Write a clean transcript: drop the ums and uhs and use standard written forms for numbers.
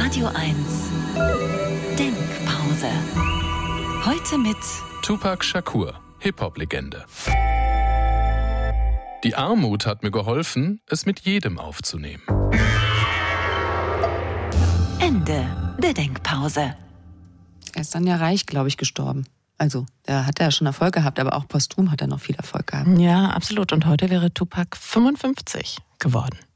Radio 1 Denkpause. Heute mit Tupac Shakur, Hip-Hop-Legende. Die Armut hat mir geholfen, es mit jedem aufzunehmen. Ende der Denkpause. Er ist dann ja reich, glaube ich, gestorben. Also, da hat er schon Erfolg gehabt, aber auch posthum hat er noch viel Erfolg gehabt. Ja, absolut. Und heute wäre Tupac 55 geworden.